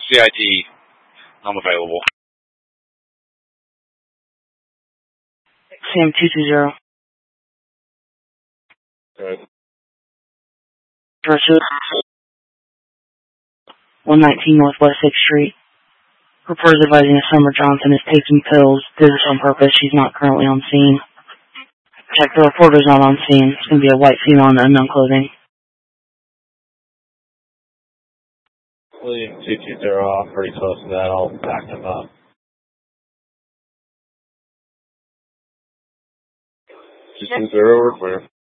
CID, I'm available. Sam 220. Good. Pursuit 119 Northwest 6th Street. Reporters advising that Summer Johnson is taking pills. Did this on purpose. She's not currently on scene. Check, the reporter's not on scene. It's going to be a white female in unknown clothing. William 220, pretty close to that. I'll back them up. Just 2-0, we're clear.